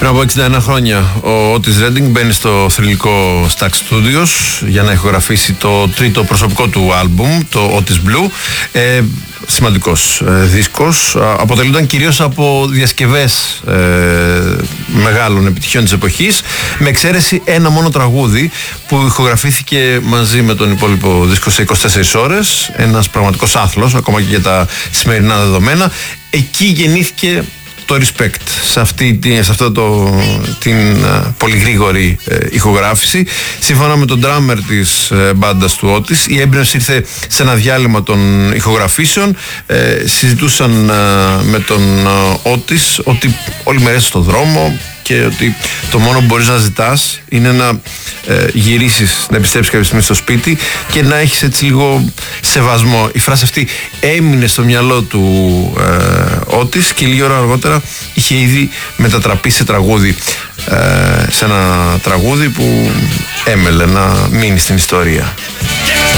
από 61 χρόνια ο Ότις Ρέντινγκ μπαίνει στο θρυλικό Stax Studios για να ηχογραφήσει το τρίτο προσωπικό του άλμπουμ, το Otis Blue. Σημαντικός δίσκος, αποτελούνταν κυρίως από διασκευές μεγάλων επιτυχιών της εποχής, με εξαίρεση ένα μόνο τραγούδι που ηχογραφήθηκε μαζί με τον υπόλοιπο δίσκο σε 24 ώρες, ένας πραγματικός άθλος ακόμα και για τα σημερινά δεδομένα. Εκεί γεννήθηκε το respect σε την πολύ γρήγορη ηχογράφηση. Σύμφωνα με τον drummer της μπάντας του Ότις, η έμπνευση ήρθε σε ένα διάλειμμα των ηχογραφήσεων. Συζητούσαν με τον Ότις ότι όλοι μερές στο δρόμο και ότι το μόνο που μπορείς να ζητάς είναι να γυρίσεις, να επιστρέψεις κάποια στιγμή στο σπίτι και να έχεις έτσι λίγο σεβασμό. Η φράση αυτή έμεινε στο μυαλό του Ότις και λίγη ώρα αργότερα είχε ήδη μετατραπεί σε τραγούδι, σε ένα τραγούδι που έμελε να μείνει στην ιστορία.